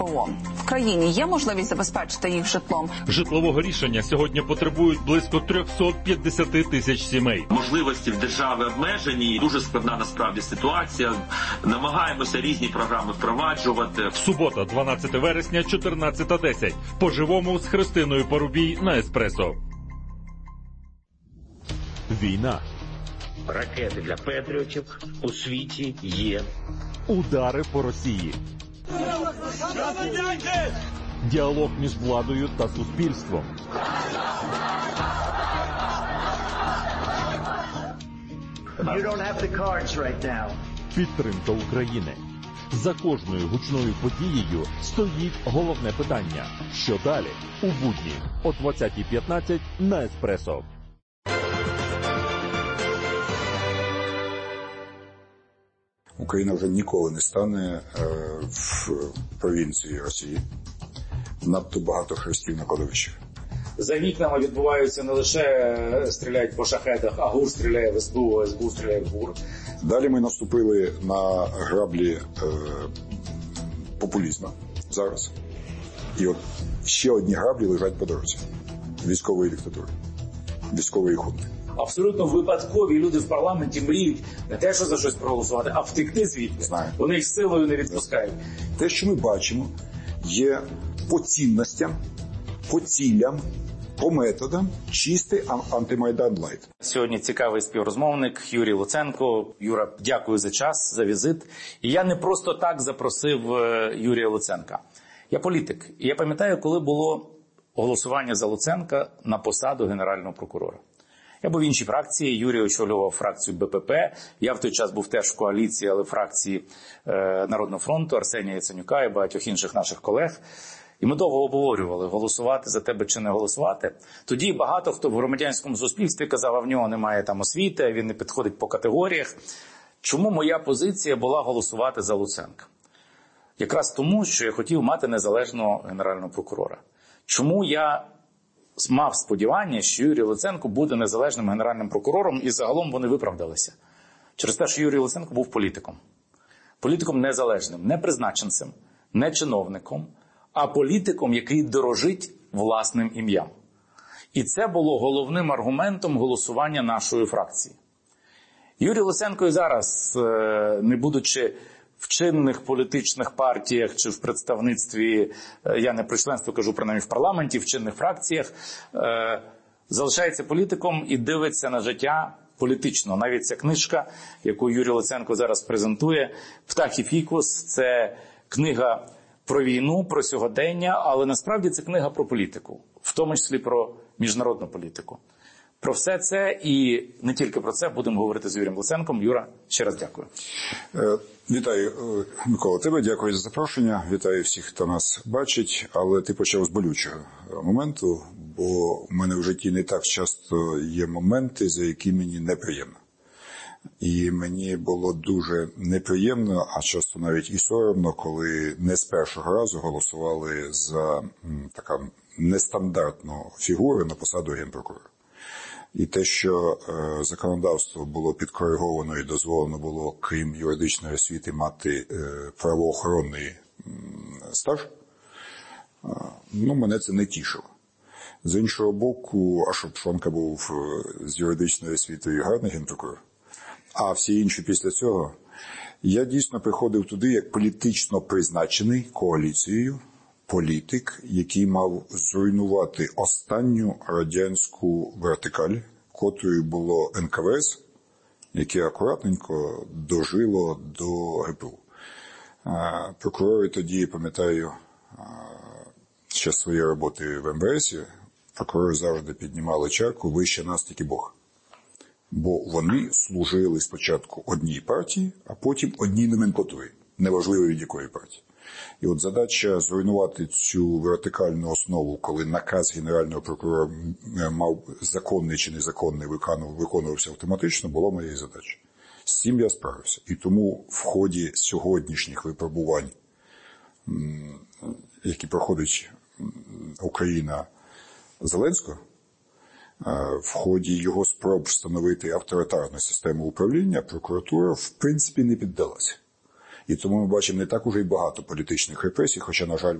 В країні є можливість забезпечити їх житлом? Житлового рішення сьогодні потребують близько 350 тисяч сімей. Можливості в держави обмежені, дуже складна насправді ситуація. Намагаємося різні програми впроваджувати. Субота, 12 вересня, 14:10. По-живому з Христиною Парубій на Еспресо. Війна. Ракети для патріотів у світі є. Удари по Росії. Діалог між владою та суспільством. Підтримка України. За кожною гучною подією стоїть головне питання. Що далі? У будні о 20:15 на Еспресо. Україна вже ніколи не стане в провінції Росії. Надто багато хрестів на кладовищах. За вікнами відбуваються не лише стріляють по шахедах, а ГУР стріляє в СБУ, СБУ стріляє в ГУР. Далі ми наступили на граблі популізму зараз. І от ще одні граблі лежать по дорозі. Військової диктатури, військової хунти. Абсолютно випадкові люди в парламенті мріють не те, що за щось проголосувати, а втекти звідти. Знаю. Вони їх силою не відпускають. Те, що ми бачимо, є по цінностям, по цілям, по методам чистий антимайдан лайт. Сьогодні цікавий співрозмовник Юрій Луценко. Юра, дякую за час, за візит. І я не просто так запросив Юрія Луценка. Я політик. І я пам'ятаю, коли було голосування за Луценка на посаду Генерального прокурора. Я був в іншій фракції, Юрій очолював фракцію БПП. Я в той час був теж в коаліції, але в фракції Народного фронту, Арсенія Яценюка і багатьох інших наших колег. І ми довго обговорювали, голосувати за тебе чи не голосувати. Тоді багато хто в громадянському суспільстві казав, а в нього немає там освіти, він не підходить по категоріях. Чому моя позиція була голосувати за Луценка? Якраз тому, що я хотів мати незалежного генерального прокурора. Чому я мав сподівання, що Юрій Луценко буде незалежним генеральним прокурором, і загалом вони виправдалися. Через те, що Юрій Луценко був політиком. Політиком незалежним, не призначенцем, не чиновником, а політиком, який дорожить власним ім'ям. І це було головним аргументом голосування нашої фракції. Юрій Луценко і зараз, не будучи в чинних політичних партіях чи в представництві, я не про членство кажу, принаймні в парламенті, в чинних фракціях, залишається політиком і дивиться на життя політично. Навіть ця книжка, яку Юрій Луценко зараз презентує, «Птах і фікус» – це книга про війну, про сьогодення, але насправді це книга про політику, в тому числі про міжнародну політику. Про все це і не тільки про це будемо говорити з Юрієм Луценком. Юра, ще раз дякую. Вітаю, Микола, тебе. Дякую за запрошення. Вітаю всіх, хто нас бачить. Але ти почав з болючого моменту, бо в мене в житті не так часто є моменти, за які мені неприємно. І мені було дуже неприємно, а часто навіть і соромно, коли не з першого разу голосували за така нестандартну фігуру на посаду генпрокурора. І те, що законодавство було підкориговано і дозволено було, крім юридичної освіти, мати правоохоронний стаж, мене це не тішило. З іншого боку, а щоб Пшонка був з юридичною освітою гарний генпрокурор, а всі інші після цього, я дійсно приходив туди як політично призначений коаліцією політик, який мав зруйнувати останню радянську вертикаль, котрою було НКВС, яке акуратненько дожило до ГПУ. Прокурори тоді, пам'ятаю, ще свої роботи в МВСі, прокурори завжди піднімали чарку «вище нас тільки Бог». Бо вони служили спочатку одній партії, а потім одній номенклатурі, неважливо від якої партії. І от задача зруйнувати цю вертикальну основу, коли наказ генерального прокурора мав законний чи незаконний виконувався автоматично, була моєю задачею. З цим я справився. І тому в ході сьогоднішніх випробувань, які проходить Україна Зеленського, в ході його спроб встановити авторитарну систему управління, прокуратура в принципі не піддалася. І тому ми бачимо не так уже й багато політичних репресій, хоча, на жаль,